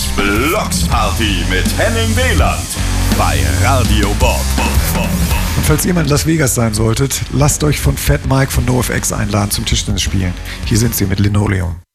Blocks Party mit Henning Wieland bei Radio Bob. Und falls ihr mal in Las Vegas sein solltet, lasst euch von Fat Mike von NoFX einladen zum Tischtennis spielen. Hier sind sie mit Linoleum.